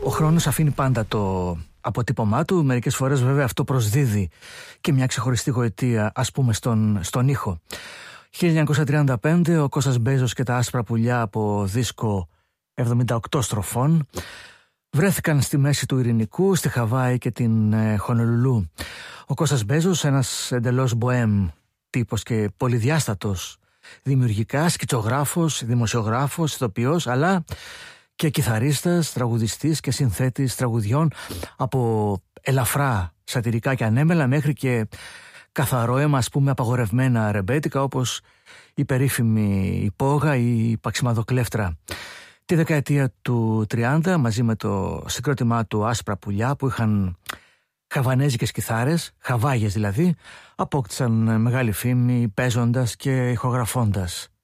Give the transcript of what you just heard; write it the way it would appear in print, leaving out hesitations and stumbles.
Ο χρόνος αφήνει πάντα το αποτύπωμά του. Μερικές φορές βέβαια αυτό προσδίδει και μια ξεχωριστή γοητεία, ας πούμε στον ήχο. 1935 ο Κώστας Μπέζος και τα άσπρα πουλιά από δίσκο 78 στροφών βρέθηκαν στη μέση του Ειρηνικού, στη Χαβάη και την Χονολουλού. Ο Κώστας Μπέζος, ένας εντελώς μποέμ τύπος και πολυδιάστατος δημιουργικά, σκητσογράφος, δημοσιογράφος, ηθοποιός, αλλά και κιθαρίστας, τραγουδιστής και συνθέτης τραγουδιών από ελαφρά σατιρικά και ανέμελα μέχρι και καθαρό αίμα, ας πούμε, απαγορευμένα ρεμπέτικα, όπως η περίφημη Υπόγα ή η Παξιμαδοκλέφτρα. Τη δεκαετία του 30, μαζί με το συγκρότημά του Άσπρα Πουλιά, που είχαν χαβανέζικες κιθάρες, χαβάγες δηλαδή, απόκτησαν μεγάλη φήμη παίζοντας και ηχογραφώντας.